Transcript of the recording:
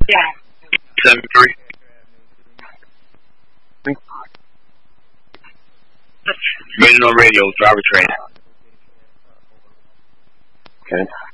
Yeah. 73. Rated on radio, driver training. Okay.